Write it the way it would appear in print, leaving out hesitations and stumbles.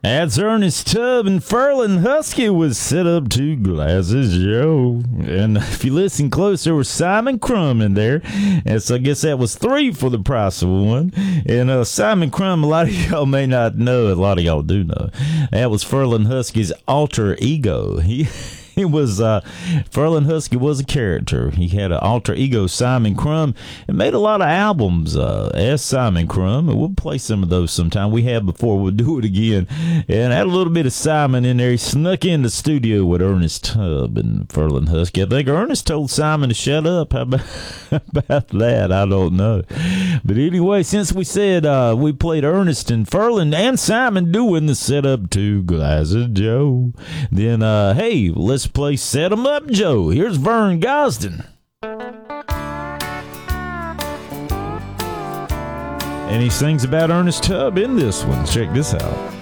That's Ernest Tubb and Ferlin Husky was Set Up Two Glasses Joe. And if you listen close, there was Simon Crumb in there. And so I guess that was 3 for the price of 1. And Simon Crumb, a lot of y'all may not know, a lot of y'all do know. That was Ferlin Husky's alter ego. He was, Ferlin Husky was a character. He had an alter ego, Simon Crumb, and made a lot of albums as Simon Crumb. And we'll play some of those sometime. We have before. We'll do it again. And had a little bit of Simon in there. He snuck in the studio with Ernest Tubb and Ferlin Husky. I think Ernest told Simon to shut up. How about that? I don't know. But anyway, since we said we played Ernest and Ferlin and Simon doing the Set Up Two Glasses Joe, then, hey, let's play Set 'em Up Joe. Here's Vern Gosden. And he sings about Ernest Tubb in this one. Check this out.